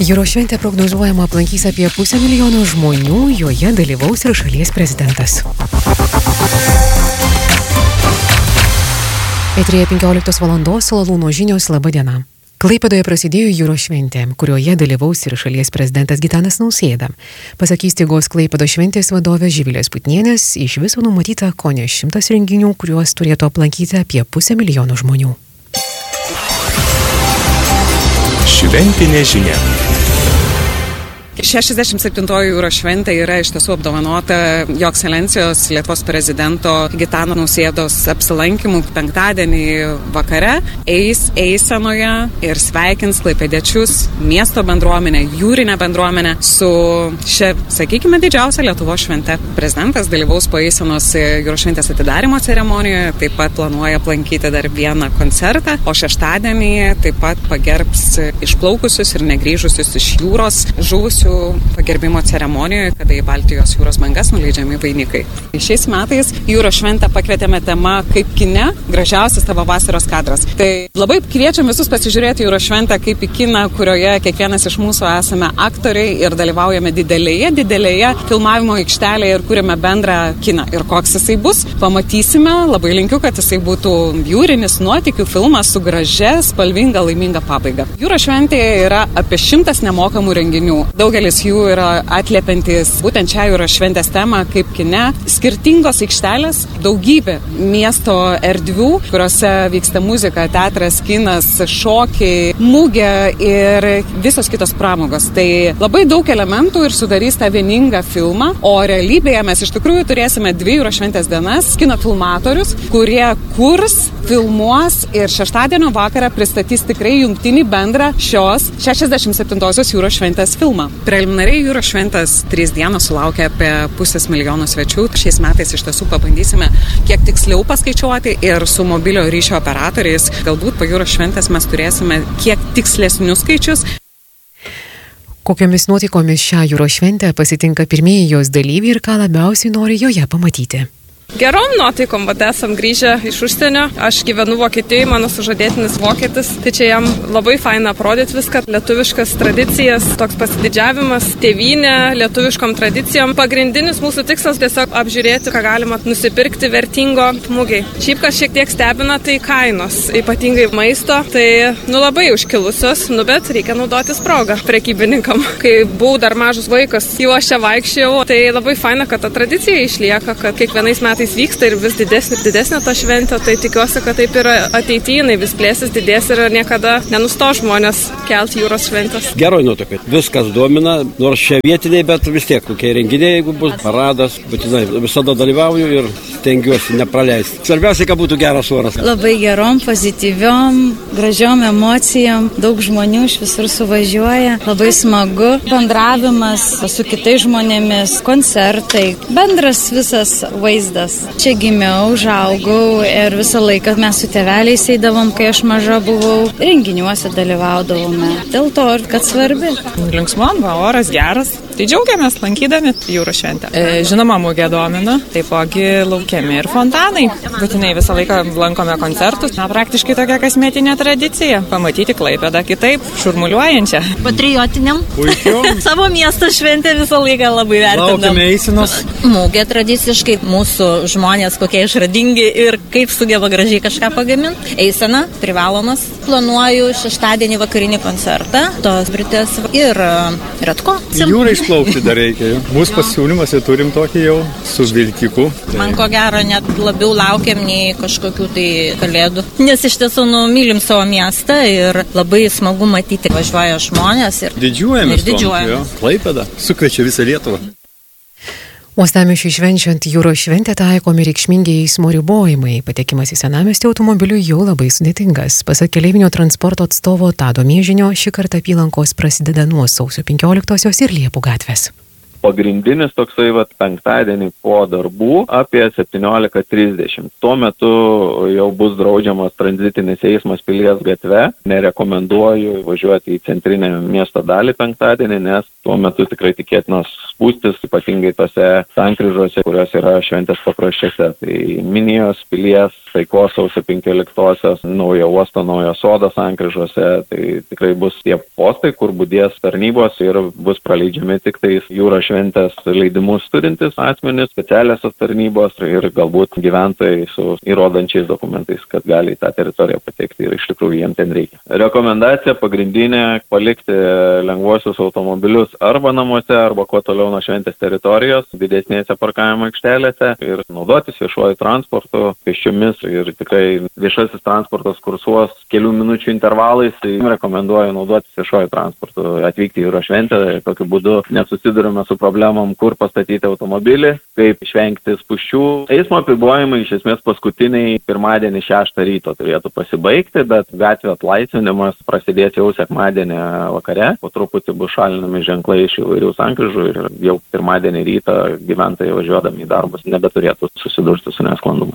Jūros šventę prognozuojama aplankys apie 500 000 žmonių, joje dalyvaus ir šalies prezidentas. Eteryje 15 valandos Lalūno žinios, laba diena. Klaipėdoje prasidėjo Jūros šventė, kurioje dalyvaus ir šalies prezidentas Gitanas Nausėda. Pasak įstaigos Klaipėdos šventės vadovės Živilės Putnienės, iš viso numatyta kone 100 renginių, kuriuos turėtų aplankyti apie 500 000 žmonių. Šventinė žinia. 67-oji Jūros šventė yra iš tiesų apdovanota Jo Ekscelencijos Lietuvos prezidento Gitano Nausėdos apsilankymų. Penktadienį vakare eis eisenoje ir sveikins klaipėdiečius, miesto bendruomenę, jūrinę bendruomenę su šia, sakykime, didžiausia Lietuvos švente. Prezidentas dalyvaus po eisenos Jūros šventės atidarymo ceremonijoje, taip pat planuoja aplankyti dar vieną koncertą, o šeštadienį taip pat pagerbs išplaukusius ir negrįžusius iš jūros žuvusių pagerbimo ceremonijoje, kada į Baltijos jūros bangas nuleidžiami vainikai. Šiais metais Jūros šventę pakvietėme tema kaip kine gražiausias tavo vasaros kadras. Tai labai kviečiam visus pasižiūrėti Jūros šventę kaip į kiną, kurioje kiekvienas iš mūsų esame aktoriai ir dalyvaujame didelėje filmavimo aikštelėje ir kūrėme bendrą kiną. Ir koks jisai bus, pamatysime. Labai linkiu, kad jisai būtų jūrinis nuotykių filmas su gražia, spalvinga, laiminga pabaiga. Jūros šventėje yra apie 100 nemokamų renginių. Daugelis jų yra atliepiantys būtent šią Jūros šventės temą kaip kine. Skirtingos aikštelės, daugybė miesto erdvių, kuriuose vyksta muzika, teatras, kinas, šokiai, mugė ir visos kitos pramogos. Tai labai daug elementų ir sudarys tą vieningą filmą, o realybėje mes iš tikrųjų turėsime 2 Jūros šventės dienas kino filmatorius, kurie kurs, filmuos ir šeštadienio vakarą pristatys tikrai jungtinį bendrą šios 67-osios Jūros šventės filmą. Preliminariai Jūros šventės 3 dienos sulaukia apie 500 000 svečių. Šiais metais iš tiesų pabandysime kiek tiksliau paskaičiuoti ir su mobilio ryšio operatoriais. Galbūt po Jūros šventės mes turėsime kiek tikslesnius skaičius. Kokiomis nuotaikomis šią Jūros šventę pasitinka pirmieji jos dalyviai ir ką labiausiai nori joje pamatyti? Gerom nuotaikom, bet esam grįžę iš užsienio. Aš gyvenu Vokietijoje, mano sužadėtinis vokietis, tai čia jam labai faina aprodyti viską, lietuviškas tradicijas, toks pasididžiavimas, tėvynė, lietuviškom tradicijom. Pagrindinis mūsų tikslas tiesiog apžiūrėti, ką galima nusipirkti vertingo mugiai. Šiaip kas šiek tiek stebina, tai kainos, ypatingai maisto, tai labai užkilusios, bet reikia naudotis progą prekybininkam. Kai buvau dar mažas vaikas, jau aš čia vaikščiau, tai labai faina, kad ta tradicija išlieka, kad kiekvienais metais vyksta ir vis didesnė ta šventė, tai tikiuosi, kad taip ir ateityje jinai vis plėsis, didės ir niekada nenustos žmonės kelti Jūros šventės. Geroj nuotakai. Viskas domina, nors čia vietiniai, bet vis tiek kokie renginiai, jeigu bus paradas, būtinai visada dalyvauju ir stengiuosi nepraleisti. Svarbiausia, kad būtų geras oras. Labai gerom, pozityviom, gražiom emocijom, daug žmonių iš visur suvažiuoja, labai smagu, bendravimas su kitais žmonėmis, koncertai, bendras visas vaizdas. Čia gimiau, užaugau ir visą laiką mes su tėveliais eidavom, kai aš maža buvau, renginiuose dalyvaudavome. Dėl to, kad svarbi. Linksmom, oras geras. Tai džiaugiamės lankydami Jūros šventę. Žinoma, mugė domina, taipogi laukiami ir fontanai. Būtinai visą laiką lankome koncertus. Praktiškai tokia kasmetinė tradicija. Pamatyti Klaipėdą kitaip, šurmuliuojančią. Patriotiniam. Savo miesto šventę visą laiką labai vertinam. Laukiame eisenos. Mugė tradiciškai mūsų žmonės kokie išradingi ir kaip sugeba gražiai kažką pagaminti. Eisena privalomas. Planuoju šeštadienį vakarinį koncertą. Tos Britės ir Ratko. Jūrai išplaukti dar reikia. Mūsų pasiūlymas turim tokį jau su vilkiku. Man ko gero net labiau laukiam nei kažkokių tai kalėdų. Nes iš tiesų mylim savo miestą ir labai smagu matyti. Važiuoja žmonės ir didžiuojamės. Klaipėda sukviečia visą Lietuvą. Uostamiesčiui švenčiant Jūros šventę taikomi reikšmingi eismo ribojimai. Patekimas į senamiestį automobiliu jau labai sudėtingas. Pasak keleivinio transporto atstovo Tado Miežinio, šį kartą apylankos prasideda nuo sausio 15-osios ir Liepų gatvės. pagrindinis toksai penktadienį po darbų apie 17:30. Tuo metu jau bus draudžiamas tranzitinis eismas Pilies gatve. Nerekomenduoju važiuoti į centrinę miesto dalį penktadienį, nes tuo metu tikrai tikėtinos spūstis, ypatingai tose sankryžose, kurios yra šventės pakraščiuose. Tai Minijos, Pilies, Taikos sausio 15-osios, Naujo uosto, Naujo sodo sankryžose. Tai tikrai bus tie postai, kur budės tarnybos ir bus praleidžiami tik tais jūros šventės leidimus turintis asmenys, specialiosios tarnybos ir galbūt gyventojai su įrodančiais dokumentais, kad gali į tą teritoriją patekti ir iš tikrųjų jiems ten reikia. Rekomendacija pagrindinė - palikti lengvuosius automobilius arba namuose, arba kuo toliau nuo šventės teritorijos, didesnėse parkavimo aikštelėse ir naudotis viešuoju transportu, pėsčiomis ir tikrai viešasis transportas kursuos kelių minučių intervalais, tai rekomenduoju naudotis viešuoju transportu, atvykti į jūros šventę, tokiu būdu nesusidurime su problemom, kur pastatyti automobilį, kaip išvengti spūsčių. Eismo apribojimai iš esmės paskutiniai pirmadienį 6 ryto turėtų pasibaigti, bet gatvių atlaisvinimas prasidės jau sekmadienį vakare, po truputį bus šalinami ženklai iš įvairių sankryžų ir jau pirmadienį rytą gyventojai važiuodami į darbus nebeturėtų susidurti su nesklandumais.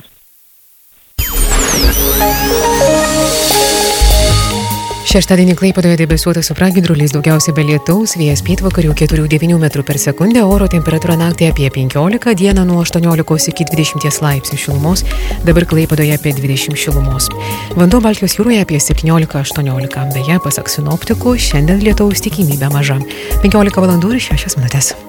Šeštadienį Klaipėdoje debesuota su pragiedruliais, daugiausiai be lietaus, vėjas pietvakarių 4–9 m/s, oro temperatūra naktį apie 15, dieną nuo 18 iki 20 laipsnių šilumos, dabar Klaipėdoje apie 20 šilumos. Vanduo Baltijos jūroje apie 17–18, beje, pasak sinoptikų, šiandien lietaus tikimybė maža. 15 val. ir 6 min.